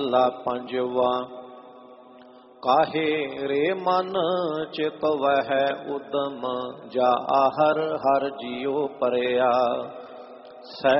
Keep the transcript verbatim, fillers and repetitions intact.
ਮਹੱਲਾ ਪੰਜਵਾ। ਕਾਹੇ ਰੇ ਮਨ ਚਿਤ ਵਹਿ ਉਦਮ, ਜਾ ਹਰ ਹਰ ਜੀਉ ਪਰਿਆ। ਸਹਿ